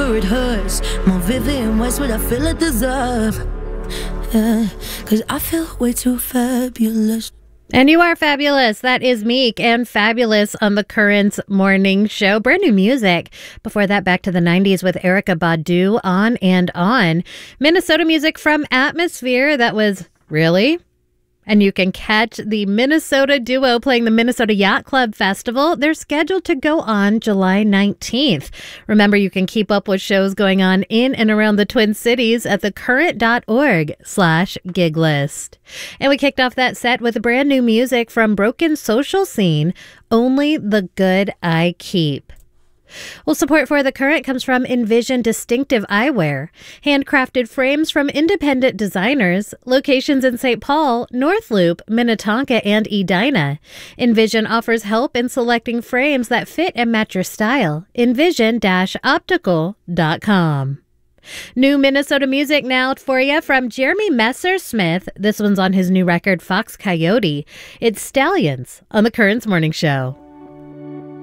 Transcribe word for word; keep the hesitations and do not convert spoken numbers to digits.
sure it hurts. More vivid and what's what I feel I deserve. Yeah, cause I feel way too fabulous. And you are fabulous. That is Meek and Fabulous on the Currents Morning Show. Brand new music. Before that, back to the nineties with Erykah Badu, On and On. Minnesota music from Atmosphere. That was Really? And you can catch the Minnesota duo playing the Minnesota Yacht Club Festival. They're scheduled to go on July nineteenth. Remember, you can keep up with shows going on in and around the Twin Cities at thecurrent.org slash gig list. And we kicked off that set with brand new music from Broken Social Scene, Only the Good I Keep. Well, support for The Current comes from Envision Distinctive Eyewear, handcrafted frames from independent designers, locations in Saint Paul, North Loop, Minnetonka, and Edina. Envision offers help in selecting frames that fit and match your style. envision dash optical dot com. New Minnesota music now for you from Jeremy Messersmith. This one's on his new record, Fox Coyote. It's Stallions on The Currents Morning Show.